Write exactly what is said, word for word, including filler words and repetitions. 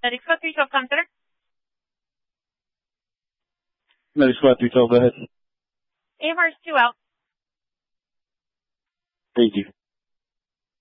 Medic Squad three twelve, consider. Medic Squad three twelve, go ahead. A M R is two out. Thank you.